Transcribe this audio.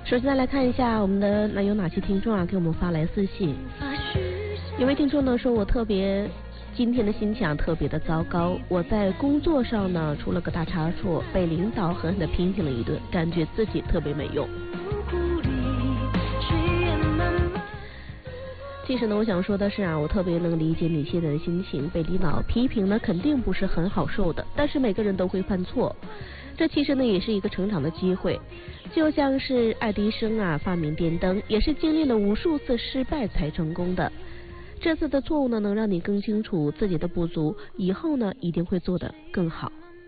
首先来看一下我们的有哪些听众啊给我们发来私信。有位听众呢说，我今天的心情特别的糟糕，我在工作上呢出了个大差错，被领导狠狠的批评了一顿，感觉自己特别没用。其实呢，我想说的是啊，我特别能理解你现在的心情，被领导批评呢肯定不是很好受的，但是每个人都会犯错，这其实呢也是一个成长的机会。就像是爱迪生啊发明电灯，也是经历了无数次失败才成功的。这次的错误呢能让你更清楚自己的不足，以后呢一定会做得更好。